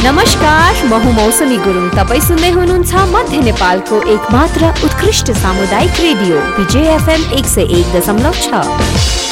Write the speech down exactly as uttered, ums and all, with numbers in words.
नमस्कार, म हुँ मौसमी गुरुङ। तपाई सुन्दै हुनुहुन्छ मध्य नेपालको एक मात्र उत्कृष्ट सामुदायिक रेडियो विजय एफएम एक सय एक दशमलव छ।